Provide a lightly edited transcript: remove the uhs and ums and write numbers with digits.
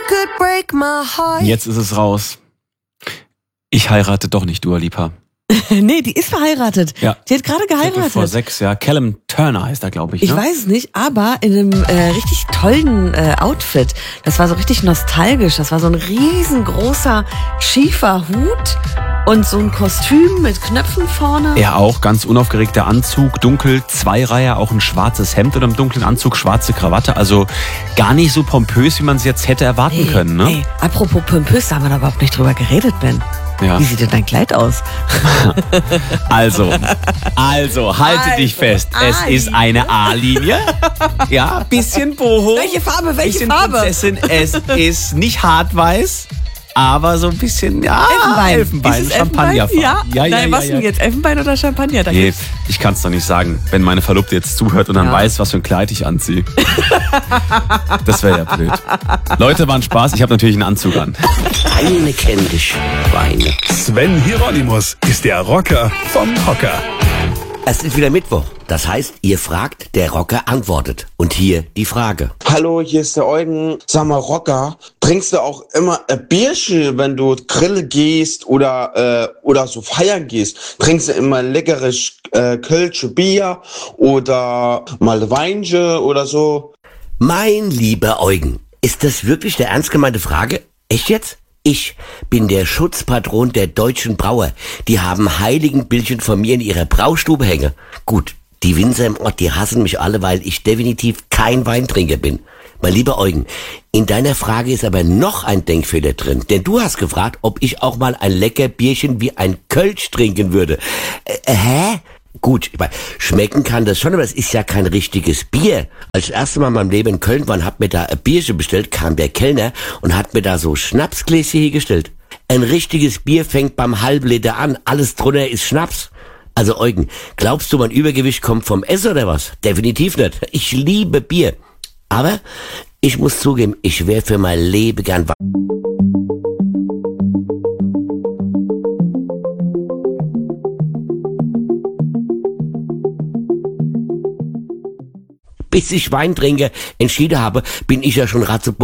could break my heart. Jetzt ist es raus. Ich heirate doch nicht Dua Lipa. Nee, die ist verheiratet. Ja. Die hat gerade geheiratet. Vor 6 Jahren. Callum Turner heißt er, glaube ich. Ich ne? weiß es nicht, aber in einem richtig tollen Outfit. Das war so richtig nostalgisch. Das war so ein riesengroßer, schiefer Hut und so ein Kostüm mit Knöpfen vorne. Er auch, ganz unaufgeregter Anzug, dunkel, Zweireiher, auch ein schwarzes Hemd oder im dunklen Anzug, schwarze Krawatte. Also gar nicht so pompös, wie man es jetzt hätte erwarten können. Ne? Hey, apropos pompös, da haben wir da überhaupt nicht drüber geredet, Ben. Ja. Wie sieht denn dein Kleid aus? Also, halte dich fest. Es ist eine A-Linie. Ja, bisschen boho. Welche Farbe, welche bisschen Farbe? Prinzessin. Es ist nicht hartweiß, aber so ein bisschen, ja, Elfenbein, Ist es Champagnerfarben. Ja? Nein, was denn jetzt? Elfenbein oder Champagner? Da Nee, gibt's- ich kann es doch nicht sagen, wenn meine Verlobte jetzt zuhört und dann Ja. weiß, was für ein Kleid ich anziehe. Das wäre ja blöd. Leute, war ein Spaß. Ich habe natürlich einen Anzug an. Eine kennt dich, Schweine. Sven Hieronymus ist der Rocker vom Hocker. Es ist wieder Mittwoch. Das heißt, ihr fragt, der Rocker antwortet. Und hier die Frage. Hallo, hier ist der Eugen. Sag mal, Rocker, trinkst du auch immer ein Bierchen, wenn du Grille gehst oder so feiern gehst? Trinkst du immer ein leckeres Kölsche Bier oder mal Weinchen oder so? Mein lieber Eugen, ist das wirklich eine ernst gemeinte Frage? Echt jetzt? Ich bin der Schutzpatron der deutschen Brauer. Die haben Heiligenbildchen von mir in ihrer Braustube hängen. Gut, die Winzer im Ort, die hassen mich alle, weil ich definitiv kein Weintrinker bin. Mein lieber Eugen, in deiner Frage ist aber noch ein Denkfehler drin. Denn du hast gefragt, ob ich auch mal ein lecker Bierchen wie ein Kölsch trinken würde. Hä? Gut, ich meine, schmecken kann das schon, aber es ist ja kein richtiges Bier. Als ich das erste Mal in meinem Leben in Köln war und hab mir da ein Bierchen bestellt, kam der Kellner und hat mir da so Schnapsgläschen hingestellt. Ein richtiges Bier fängt beim Halbliter an, alles drunter ist Schnaps. Also Eugen, glaubst du, mein Übergewicht kommt vom Essen oder was? Definitiv nicht. Ich liebe Bier. Aber ich muss zugeben, ich wäre für mein Leben gern bis ich Wein trinke, entschieden habe, bin ich ja schon ratzeburg